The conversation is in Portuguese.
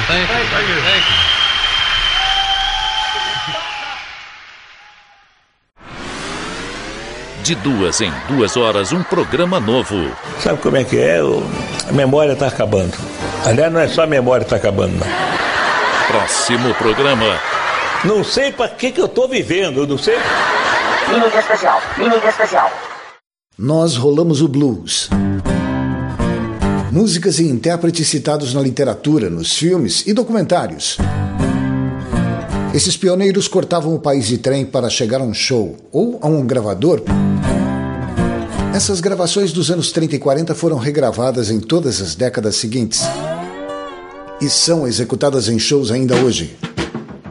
Thank you. De 2 em 2 horas, um programa novo. Sabe como é que é? A memória está acabando. Aliás, não é só a memória que está acabando, não. Próximo programa. Não sei para que eu estou vivendo, não sei. Mídia especial, mídia especial. Nós rolamos o blues. Músicas e intérpretes citados na literatura, nos filmes e documentários. Esses pioneiros cortavam o país de trem para chegar a um show ou a um gravador. Essas gravações dos anos 30 e 40 foram regravadas em todas as décadas seguintes e são executadas em shows ainda hoje.